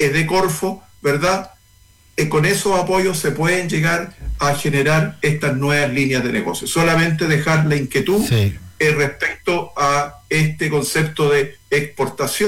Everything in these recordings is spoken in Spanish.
de Corfo, ¿verdad? Con esos apoyos se pueden llegar a generar estas nuevas líneas de negocio. Solamente dejar la inquietud respecto a este concepto de exportación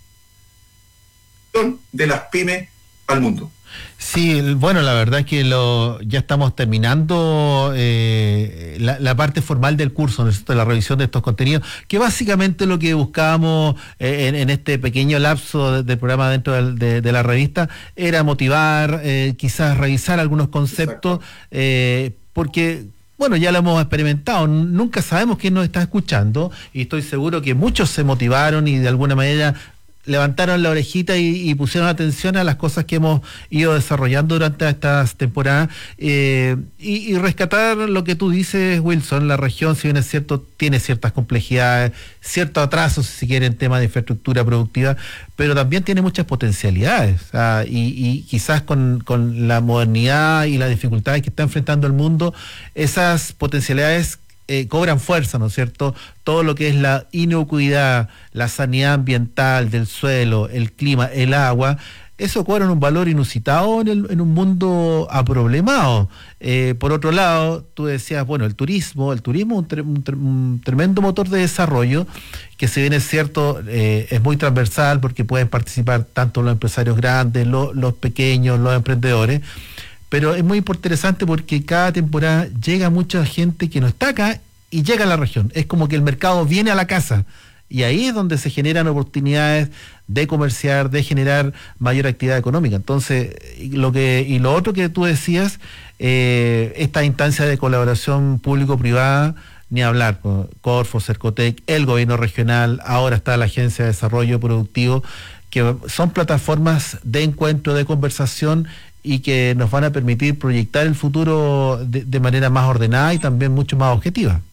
de las pymes al mundo. Sí, bueno, la verdad es que ya estamos terminando la parte formal del curso, ¿no? La revisión de estos contenidos, que básicamente lo que buscábamos en este pequeño lapso del programa dentro de la revista era motivar, quizás revisar algunos conceptos, porque... Bueno, ya lo hemos experimentado, nunca sabemos quién nos está escuchando y estoy seguro que muchos se motivaron y de alguna manera levantaron la orejita y pusieron atención a las cosas que hemos ido desarrollando durante estas temporadas y rescatar lo que tú dices, Wilson. La región, si bien es cierto, tiene ciertas complejidades, ciertos atrasos, si se quiere, en temas de infraestructura productiva, pero también tiene muchas potencialidades, y quizás con la modernidad y las dificultades que está enfrentando el mundo, esas potencialidades cobran fuerza, ¿no es cierto? Todo lo que es la inocuidad, la sanidad ambiental del suelo, el clima, el agua, eso cobra un valor inusitado en un mundo aproblemado. Por otro lado, tú decías, bueno, el turismo es un tremendo motor de desarrollo, que si bien es cierto, es muy transversal porque pueden participar tanto los empresarios grandes, los pequeños, los emprendedores. Pero es muy interesante porque cada temporada llega mucha gente que no está acá y llega a la región. Es como que el mercado viene a la casa y ahí es donde se generan oportunidades de comerciar, de generar mayor actividad económica. Entonces, lo otro que tú decías, esta instancia de colaboración público-privada, ni hablar, Corfo, Cercotec, el gobierno regional, ahora está la Agencia de Desarrollo Productivo, que son plataformas de encuentro, de conversación, y que nos van a permitir proyectar el futuro de manera más ordenada y también mucho más objetiva.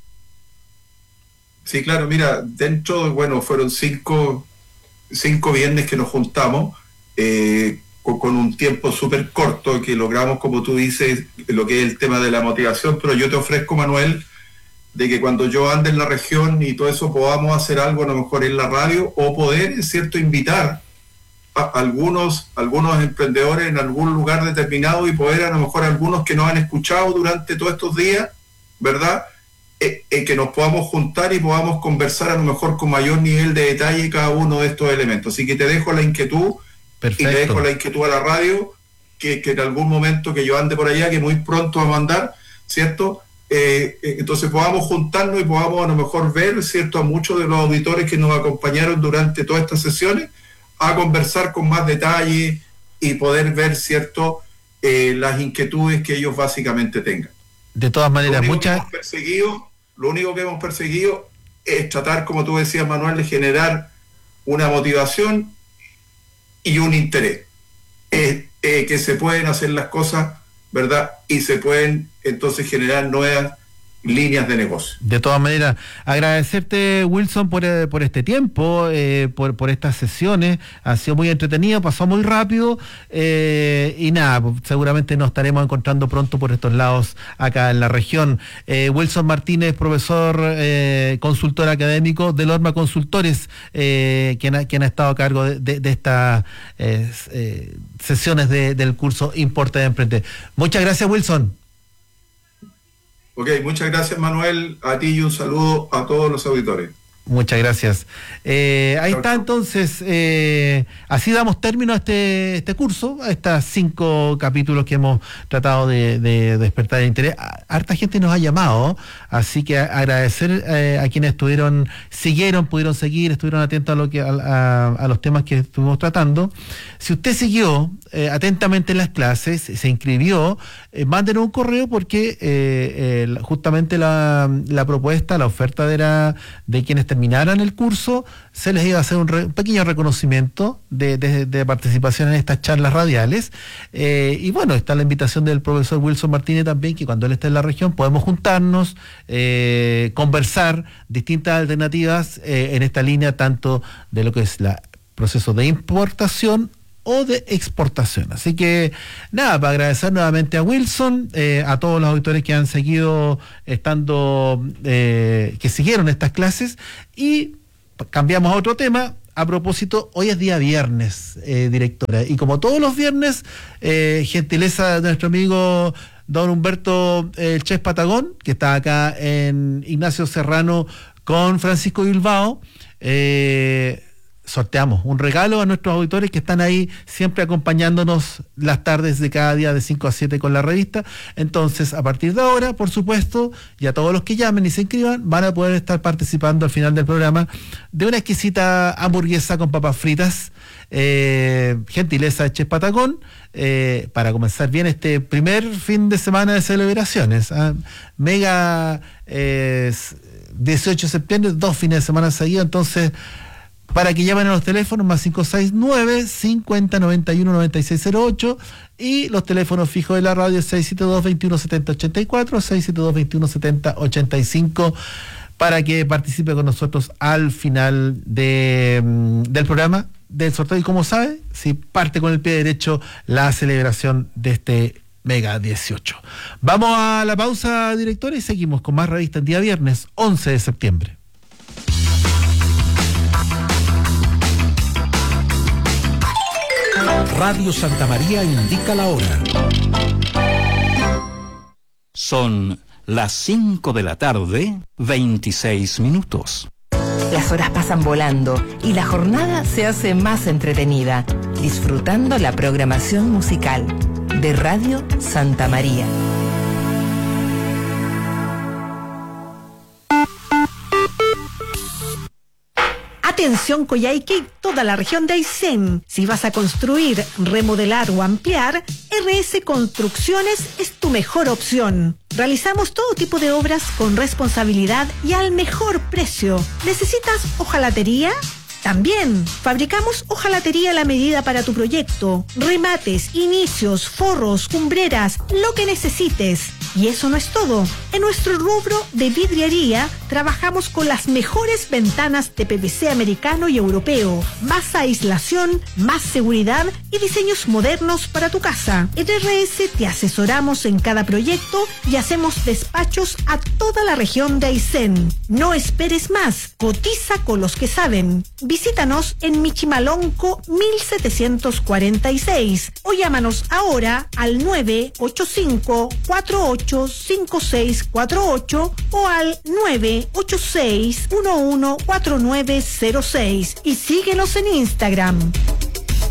Sí, claro, mira, fueron cinco viernes que nos juntamos, con un tiempo súper corto, que logramos, como tú dices, lo que es el tema de la motivación, pero yo te ofrezco, Manuel, de que cuando yo ande en la región y todo eso podamos hacer algo a lo mejor en la radio, o poder, es cierto, invitar algunos emprendedores en algún lugar determinado y poder a lo mejor algunos que nos han escuchado durante todos estos días, ¿verdad? Que nos podamos juntar y podamos conversar a lo mejor con mayor nivel de detalle cada uno de estos elementos. Así que te dejo la inquietud. Perfecto. Y te dejo la inquietud a la radio, que en algún momento que yo ande por allá, que muy pronto va a mandar, ¿cierto? Entonces podamos juntarnos y podamos a lo mejor ver, ¿cierto?, a muchos de los auditores que nos acompañaron durante todas estas sesiones, a conversar con más detalle y poder ver, ¿cierto?, las inquietudes que ellos básicamente tengan. De todas maneras, lo único que hemos perseguido es tratar, como tú decías, Manuel, de generar una motivación y un interés. Que se pueden hacer las cosas, ¿verdad? Y se pueden entonces generar nuevas líneas de negocio. De todas maneras, agradecerte, Wilson, por este tiempo, por estas sesiones. Ha sido muy entretenido, pasó muy rápido, y nada, seguramente nos estaremos encontrando pronto por estos lados acá en la región. Wilson Martínez, profesor, consultor académico de Lorma Consultores, quien ha estado a cargo de estas sesiones del curso Importa y Emprende. Muchas gracias, Wilson. Ok, muchas gracias, Manuel, a ti, y un saludo a todos los auditores. Muchas gracias. Ahí está, entonces, así damos término a este curso, a estos 5 capítulos que hemos tratado de despertar el interés. Harta gente nos ha llamado, así que agradecer a quienes pudieron seguir, estuvieron atentos a los temas que estuvimos tratando. Si usted siguió atentamente las clases, se inscribió, mándenos un correo porque justamente la propuesta, la oferta de quienes terminaran el curso, se les iba a hacer un pequeño reconocimiento de participación en estas charlas radiales. Y bueno, está la invitación del profesor Wilson Martínez también, que cuando él esté en la región podemos juntarnos, conversar distintas alternativas en esta línea, tanto de lo que es el proceso de importación o de exportación. Así que nada, para agradecer nuevamente a Wilson, a todos los auditores que han seguido que siguieron estas clases, y cambiamos a otro tema. a propósito, hoy es día viernes, directora, y como todos los viernes, gentileza de nuestro amigo don Humberto el Chef Patagón, que está acá en Ignacio Serrano con Francisco Bilbao, sorteamos un regalo a nuestros auditores que están ahí siempre acompañándonos las tardes de cada día de 5 a 7 con la revista. Entonces, a partir de ahora, por supuesto, y a todos los que llamen y se inscriban, van a poder estar participando al final del programa de una exquisita hamburguesa con papas fritas, gentileza de Chef Patagón, para comenzar bien este primer fin de semana de celebraciones. Mega 18 de septiembre, 2 fines de semana seguidos, entonces para que llamen a los teléfonos más 569-5091-9608 y los teléfonos fijos de la radio 672-2170-84, 672-2170-85 para que participe con nosotros al final del programa del sorteo. Y como sabe, si parte con el pie derecho la celebración de este Mega 18. Vamos a la pausa, directora, y seguimos con más revista el día viernes 11 de septiembre. Radio Santa María indica la hora. Son las 5 de la tarde, 26 minutos. Las horas pasan volando y la jornada se hace más entretenida, disfrutando la programación musical de Radio Santa María. Atención Coyhaique y toda la región de Aysén. Si vas a construir, remodelar o ampliar, RS Construcciones es tu mejor opción. Realizamos todo tipo de obras con responsabilidad y al mejor precio. ¿Necesitas hojalatería? También fabricamos hojalatería a la medida para tu proyecto, remates, inicios, forros, cumbreras, lo que necesites. Y eso no es todo. En nuestro rubro de vidriería trabajamos con las mejores ventanas de PVC americano y europeo, más aislación, más seguridad y diseños modernos para tu casa. En RS te asesoramos en cada proyecto y hacemos despachos a toda la región de Aysén. No esperes más, cotiza con los que saben. Visítanos en Michimalonco 1746 o llámanos ahora al 985-485648 o al 986-114906 y síguenos en Instagram.